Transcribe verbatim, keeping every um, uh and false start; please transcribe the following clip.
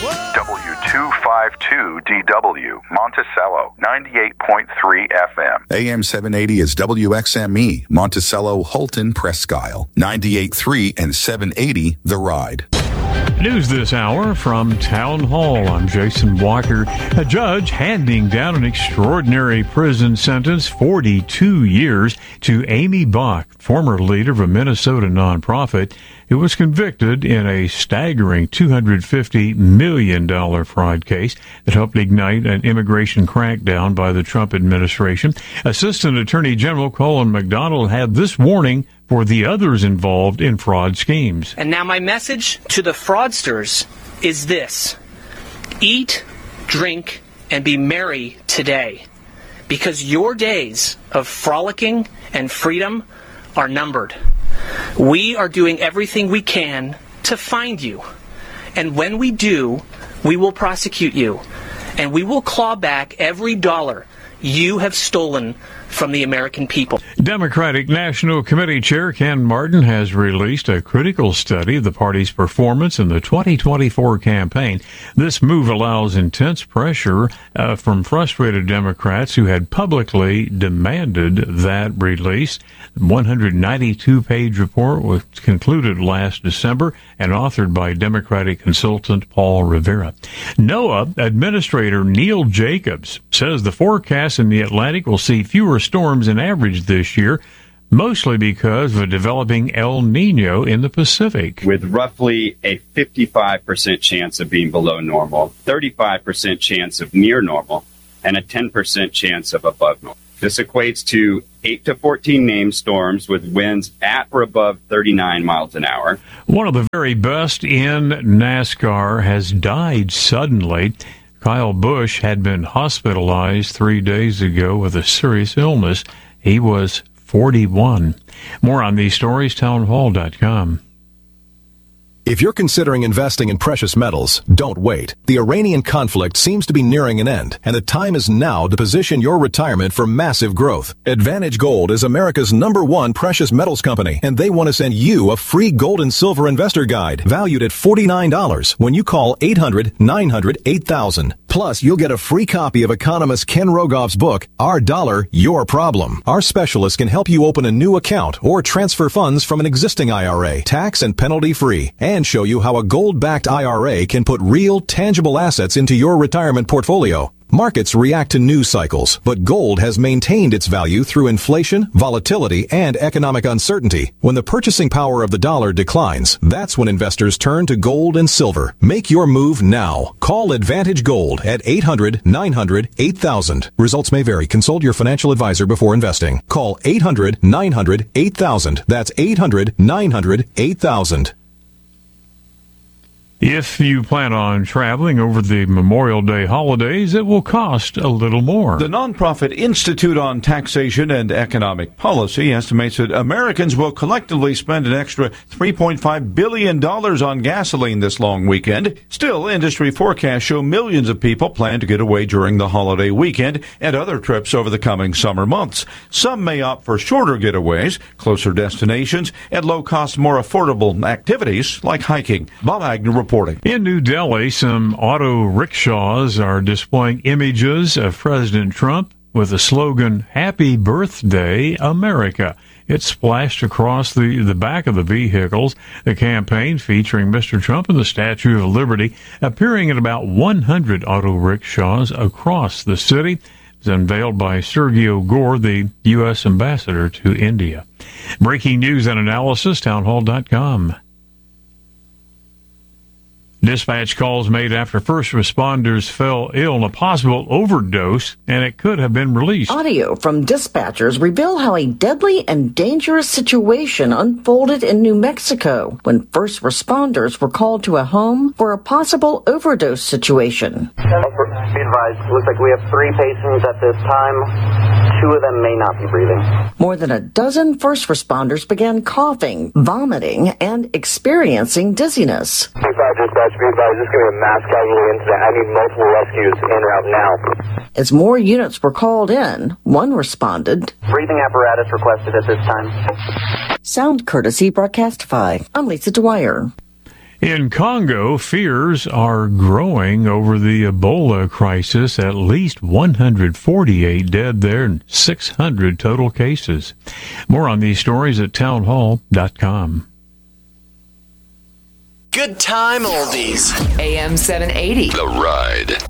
W two fifty-two D W, Monticello, ninety-eight point three F M. A M seven eighty is W X M E, Monticello, Holton, Presque Isle, ninety-eight point three and seven eighty The Ride. News this hour from Town Hall. I'm Jason Walker. A judge handing down an extraordinary prison sentence, forty-two years, to Amy Bach, former leader of a Minnesota nonprofit who was convicted in a staggering two hundred fifty million dollars fraud case that helped ignite an immigration crackdown by the Trump administration. Assistant Attorney General Colin McDonald had this warning for the others involved in fraud schemes. And now my message to the fraudsters is this: eat, drink, and be merry today, because your days of frolicking and freedom are numbered. We are doing everything we can to find you. And when we do, we will prosecute you. And we will claw back every dollar you have stolen from the American people. Democratic National Committee Chair Ken Martin has released a critical study of the party's performance in the twenty twenty-four campaign. This move allows intense pressure uh, from frustrated Democrats who had publicly demanded that release. The one hundred ninety-two page report was concluded last December and authored by Democratic consultant Paul Rivera. NOAA Administrator Neil Jacobs says the forecast in the Atlantic will see fewer storms than average this year, mostly because of a developing El Nino in the Pacific. With roughly a fifty-five percent chance of being below normal, thirty-five percent chance of near normal, and a ten percent chance of above normal. This equates to eight to fourteen named storms with winds at or above thirty-nine miles an hour. One of the very best in NASCAR has died suddenly. Kyle Busch had been hospitalized three days ago with a serious illness. He was forty-one. More on these stories, town hall dot com. If you're considering investing in precious metals, don't wait. The Iranian conflict seems to be nearing an end, and the time is now to position your retirement for massive growth. Advantage Gold is America's number one precious metals company, and they want to send you a free gold and silver investor guide valued at forty-nine dollars when you call eight hundred, nine hundred, eight thousand. Plus, you'll get a free copy of economist Ken Rogoff's book, Our Dollar, Your Problem. Our specialists can help you open a new account or transfer funds from an existing I R A, tax and penalty free, and show you how a gold-backed I R A can put real, tangible assets into your retirement portfolio. Markets react to news cycles, but gold has maintained its value through inflation, volatility, and economic uncertainty. When the purchasing power of the dollar declines, that's when investors turn to gold and silver. Make your move now. Call Advantage Gold at eight hundred, nine hundred, eight thousand. Results may vary. Consult your financial advisor before investing. Call eight hundred, nine hundred, eight thousand. That's eight hundred, nine hundred, eight thousand. If you plan on traveling over the Memorial Day holidays, it will cost a little more. The nonprofit Institute on Taxation and Economic Policy estimates that Americans will collectively spend an extra three point five billion dollars on gasoline this long weekend. Still, industry forecasts show millions of people plan to get away during the holiday weekend and other trips over the coming summer months. Some may opt for shorter getaways, closer destinations, and low-cost, more affordable activities like hiking. Bob Agnew reports. In New Delhi, some auto rickshaws are displaying images of President Trump with the slogan, Happy Birthday, America. It's splashed across the, the back of the vehicles. The campaign featuring Mister Trump and the Statue of Liberty appearing at about one hundred auto rickshaws across the city. It was unveiled by Sergio Gore, the U S ambassador to India. Breaking news and analysis, town hall dot com. Dispatch calls made after first responders fell ill in a possible overdose, and it could have been released. Audio from dispatchers reveal how a deadly and dangerous situation unfolded in New Mexico when first responders were called to a home for a possible overdose situation. Be advised, looks like we have three patients at this time. Two of them may not be breathing. More than a dozen first responders began coughing, vomiting, and experiencing dizziness. Dispatch, be advised, this is going to be a mass casualty incident. I need multiple rescues en route now. As more units were called in, one responded. Breathing apparatus requested at this time. Sound courtesy Broadcastify. I'm Lisa Dwyer. In Congo, fears are growing over the Ebola crisis. At least one hundred forty-eight dead there and six hundred total cases. More on these stories at townhall dot com. Good time oldies. A M seven eighty. The Ride.